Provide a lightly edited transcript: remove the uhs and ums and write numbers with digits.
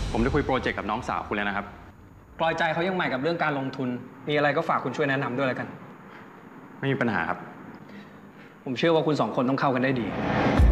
ผมได้คุยโปรเจกต์กับน้องสาวคุณแล้วนะครับปล่อยใจเขายังใหม่กับเรื่องการลงทุนมีอะไรก็ฝากคุณช่วยแนะนำด้วยแล้วกันไม่มีปัญหาครับผมเชื่อว่าคุณสองคนต้องเข้ากันได้ดี